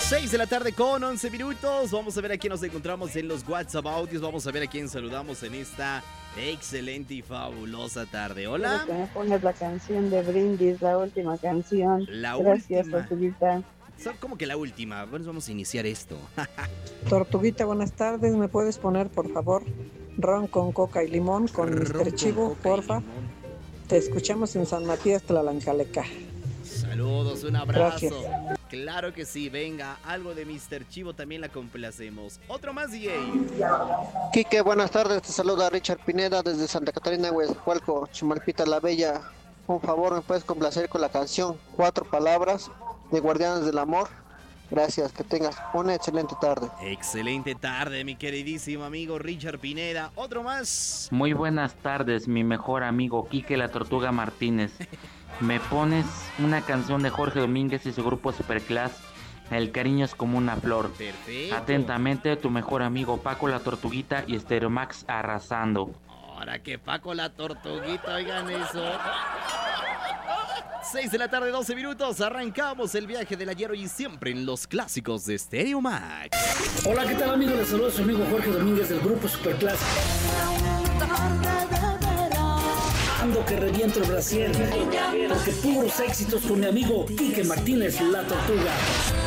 6 de la tarde con 11 minutos. Vamos a ver a quién nos encontramos en los WhatsApp audios. Vamos a ver a quién saludamos en esta excelente y fabulosa tarde. Hola. Quiero que me pongas la canción de Brindis, la última canción. Gracias, última. Tortuguita. ¿Cómo que la última? Bueno, vamos a iniciar esto. Tortuguita, buenas tardes. ¿Me puedes poner, por favor, ron con coca y limón con Mr. Chivo, porfa? Te escuchamos en San Matías, Tlalancaleca. Saludos, un abrazo. Gracias. Claro que sí, venga, algo de Mr. Chivo también la complacemos. Otro más, DJ. Quique, buenas tardes, te saluda Richard Pineda desde Santa Catarina, Huescualco, Chimalpita la Bella. Por favor, ¿me puedes complacer con la canción 4 palabras de Guardianes del Amor? Gracias, que tengas una excelente tarde. Excelente tarde, mi queridísimo amigo Richard Pineda. Otro más. Muy buenas tardes, mi mejor amigo Quique la Tortuga Martínez. Me pones una canción de Jorge Domínguez y su grupo Superclass, El cariño es como una flor. Perfecto. Atentamente, tu mejor amigo Paco la Tortuguita y Stereomax arrasando. Ahora que Paco la Tortuguita, oigan eso. 6 de la tarde, 12 minutos. Arrancamos el viaje del ayer y siempre en los clásicos de Stereo Max. Hola, ¿qué tal, amigos? Les saluda su amigo Jorge Domínguez del grupo Superclass. Ando que reviento el brasier, porque puros éxitos con mi amigo Quique Martínez, la Tortuga.